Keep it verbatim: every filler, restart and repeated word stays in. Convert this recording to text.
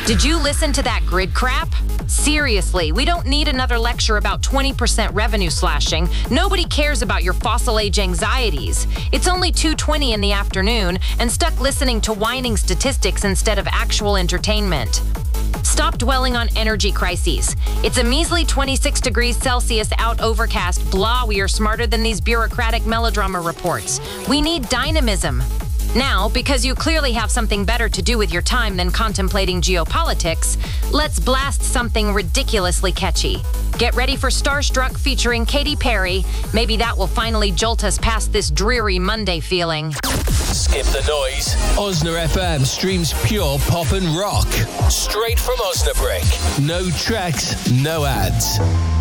Did you listen to that grid crap? Seriously, we don't need another lecture about twenty percent revenue slashing. Nobody cares about your fossil age anxieties. It's only two twenty in the afternoon and stuck listening to whining statistics instead of actual entertainment. Stop dwelling on energy crises. It's a measly twenty-six degrees Celsius out, overcast, blah, we are smarter than these bureaucratic melodrama reports. We need dynamism. Now, because you clearly have something better to do with your time than contemplating geopolitics, let's blast something ridiculously catchy. Get ready for Starstruck featuring Katy Perry. Maybe that will finally jolt us past this dreary Monday feeling. Skip the noise. Osna F M streams pure pop and rock. Straight from Osnabrück. No tracks, no ads.